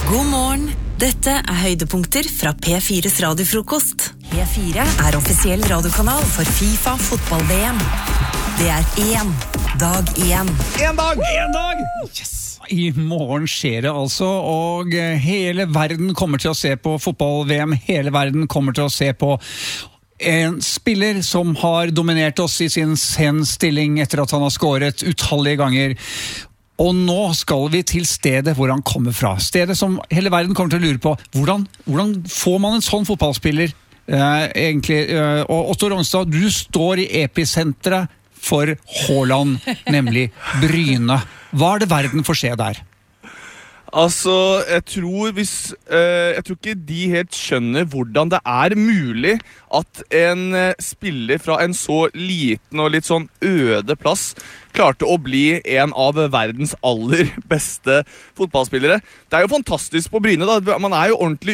God morgen. Dette høydepunkter fra P4's radiofrokost. P4 offisiell radiokanal for FIFA fotball-VM. Det 1 dag igjen. En dag! Yes! I morgen skjer det altså, og hele verden kommer til å se på fotball-VM. Hele verden kommer til å se på en spiller som har dominert oss i sin stilling etter at han har skåret utallige ganger. Og nå skal vi til stedet hvor han kommer fra. Stedet som hele verden kommer til å lure på. Hvordan får man en sånn fotballspiller egentlig? Og Otto Ronstad, du står i episenteret for Haaland, nemlig Bryne. Hva det verden får se der? Altså, jeg tror ikke de helt skjønner hvordan det mulig at en spiller fra en så liten og litt sånn øde plass klarte å bli en av verdens aller beste fotballspillere. Det jo fantastisk på Bryne da, man jo ordentlig